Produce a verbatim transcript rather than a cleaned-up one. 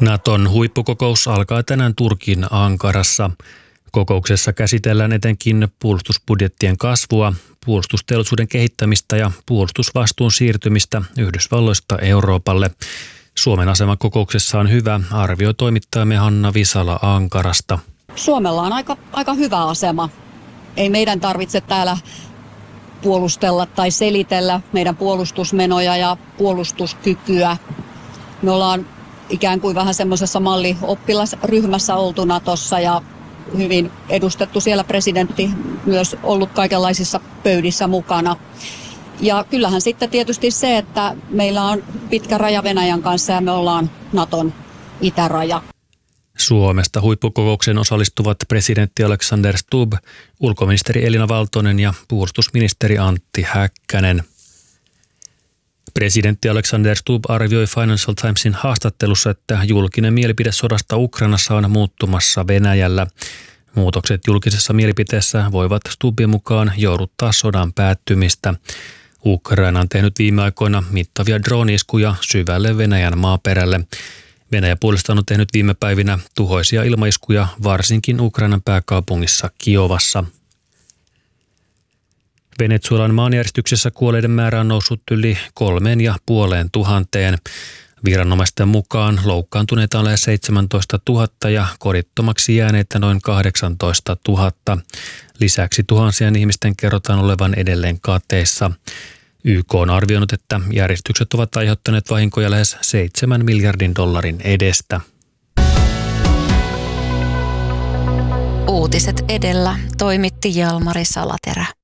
Naton huippukokous alkaa tänään Turkin Ankarassa. Kokouksessa käsitellään etenkin puolustusbudjettien kasvua, puolustusteollisuuden kehittämistä ja puolustusvastuun siirtymistä Yhdysvalloista Euroopalle. Suomen asema kokouksessa on hyvä, arvioi toimittajamme Hanna Visala Ankarasta. Suomella on aika, aika hyvä asema. Ei meidän tarvitse täällä puolustella tai selitellä meidän puolustusmenoja ja puolustuskykyä. Me ollaan ikään kuin vähän semmoisessa mallioppilasryhmässä oltu Natossa ja hyvin edustettu siellä presidentti myös ollut kaikenlaisissa pöydissä mukana. Ja kyllähän sitten tietysti se, että meillä on pitkä raja Venäjän kanssa ja me ollaan Naton itäraja. Suomesta huippukokoukseen osallistuvat presidentti Alexander Stubb, ulkoministeri Elina Valtonen ja puolustusministeri Antti Häkkänen. Presidentti Alexander Stubb arvioi Financial Timesin haastattelussa, että julkinen mielipide sodasta Ukrainassa on muuttumassa Venäjällä. Muutokset julkisessa mielipiteessä voivat Stubbin mukaan jouduttaa sodan päättymistä. Ukraina on tehnyt viime aikoina mittavia drone-iskuja syvälle Venäjän maaperälle. Venäjä puolestaan on tehnyt viime päivinä tuhoisia ilmaiskuja varsinkin Ukrainan pääkaupungissa Kiovassa. Venezuelan maanjäristyksessä kuolleiden määrä on noussut yli kolmeen ja puoleen tuhanteen. Viranomaisten mukaan loukkaantuneita on lähes seitsemäntoista tuhatta ja kodittomaksi jääneitä noin kahdeksantoista tuhatta. Lisäksi tuhansien ihmisten kerrotaan olevan edelleen kateissa. Y K on arvioinut, että järjestykset ovat aiheuttaneet vahinkoja lähes seitsemän miljardin dollarin edestä. Uutiset edellä toimitti Jalmari Salaterä.